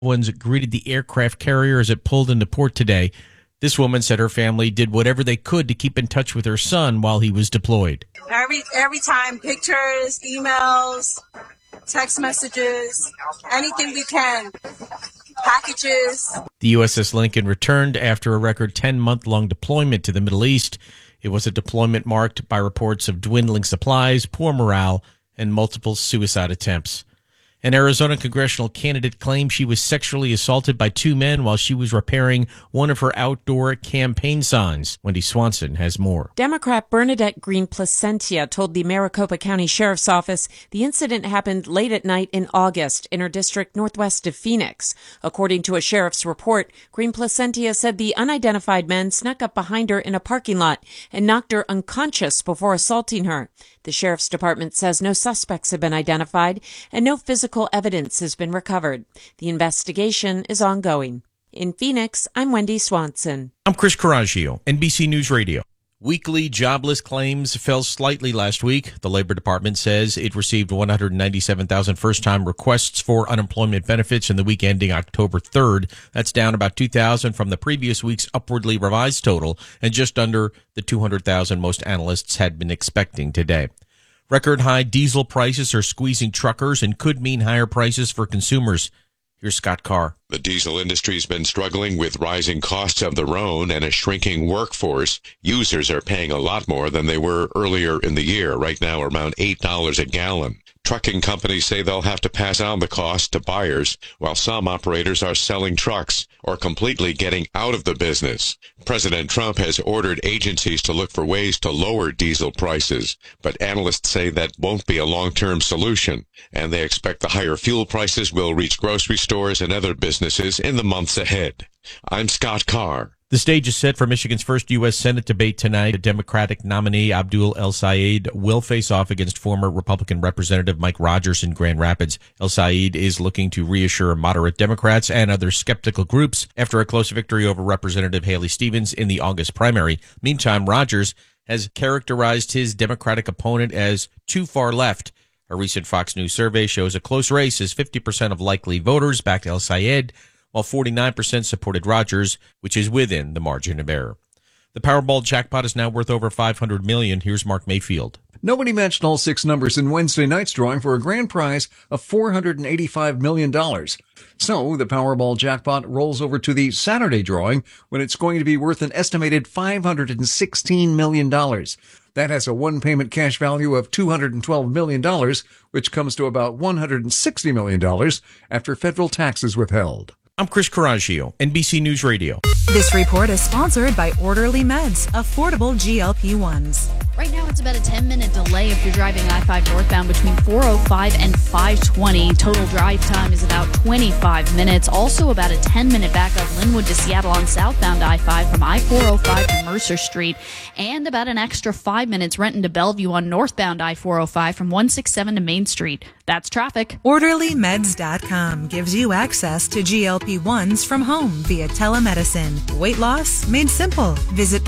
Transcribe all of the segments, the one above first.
Ones greeted the aircraft carrier as it pulled into port today. This woman said her family did whatever they could to keep in touch with her son while he was deployed. Every time, pictures, emails, text messages, anything we can, packages. The USS Lincoln returned after a record 10-month-long deployment to the Middle East. It was a deployment marked by reports of dwindling supplies, poor morale, and multiple suicide attempts. An Arizona congressional candidate claimed she was sexually assaulted by two men while she was repairing one of her outdoor campaign signs. Wendy Swanson has more. Democrat Bernadette Green Placentia told the Maricopa County Sheriff's Office the incident happened late at night in August in her district northwest of Phoenix. According to a sheriff's report, Green Placentia said the unidentified men snuck up behind her in a parking lot and knocked her unconscious before assaulting her. The sheriff's department says no suspects have been identified and no physical evidence has been recovered. The investigation is ongoing. In Phoenix, I'm Wendy Swanson. I'm Chris Coraggio, NBC News Radio. Weekly jobless claims fell slightly last week. The Labor Department says it received 197,000 first-time requests for unemployment benefits in the week ending October 3rd. That's down about 2,000 from the previous week's upwardly revised total and just under the 200,000 most analysts had been expecting today. Record high diesel prices are squeezing truckers and could mean higher prices for consumers. Here's Scott Carr. The diesel industry's been struggling with rising costs of their own and a shrinking workforce. Users are paying a lot more than they were earlier in the year, right now around $8 a gallon. Trucking companies say they'll have to pass on the cost to buyers, while some operators are selling trucks or completely getting out of the business. President Trump has ordered agencies to look for ways to lower diesel prices, but analysts say that won't be a long-term solution, and they expect the higher fuel prices will reach grocery stores and other businesses in the months ahead. I'm Scott Carr. The stage is set for Michigan's first U.S. Senate debate tonight. The Democratic nominee Abdul El-Sayed will face off against former Republican Representative Mike Rogers in Grand Rapids. El-Sayed is looking to reassure moderate Democrats and other skeptical groups after a close victory over Representative Haley Stevens in the August primary. Meantime, Rogers has characterized his Democratic opponent as too far left. A recent Fox News survey shows a close race as 50% of likely voters backed El-Sayed, while 49% supported Rogers, which is within the margin of error. The Powerball jackpot is now worth over $500 million. Here's Mark Mayfield. Nobody matched all six numbers in Wednesday night's drawing for a grand prize of $485 million. So the Powerball jackpot rolls over to the Saturday drawing when it's going to be worth an estimated $516 million. That has a one-payment cash value of $212 million, which comes to about $160 million after federal taxes withheld. I'm Chris Coraggio, NBC News Radio. This report is sponsored by Orderly Meds, affordable GLP-1s. Right now, it's about a 10-minute delay if you're driving I-5 northbound between 405 and 520. Total drive time is about 25 minutes. Also, about a 10-minute backup Linwood to Seattle on southbound I-5 from I-405 to Mercer Street. And about an extra 5 minutes Renton to Bellevue on northbound I-405 from 167 to Main Street. That's traffic. OrderlyMeds.com gives you access to GLP-1s from home via telemedicine. Weight loss made simple. Visit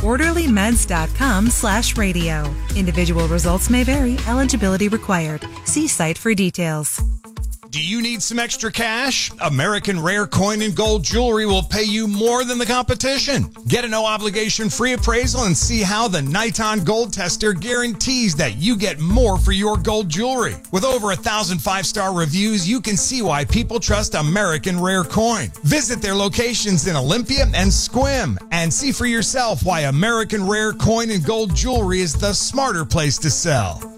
OrderlyMeds.com/radio. Individual results may vary. Eligibility required. See site for details. Do you need some extra cash? American Rare Coin and Gold Jewelry will pay you more than the competition. Get a no-obligation free appraisal and see how the Niton Gold Tester guarantees that you get more for your gold jewelry. With over 1,000 five-star reviews, you can see why people trust American Rare Coin. Visit their locations in Olympia and Sequim and see for yourself why American Rare Coin and Gold Jewelry is the smarter place to sell.